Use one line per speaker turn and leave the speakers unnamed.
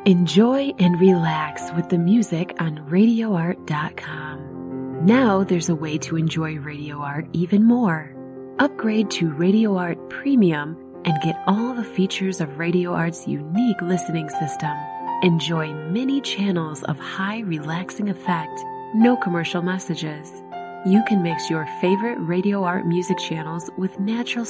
Enjoy and relax with the music on RadioArt.com. Now there's a way to enjoy Radio Art even more. Upgrade to Radio Art Premium and get all the features of Radio Art's unique listening system. Enjoy many channels of high relaxing effect, no commercial messages. You can mix your favorite Radio Art music channels with natural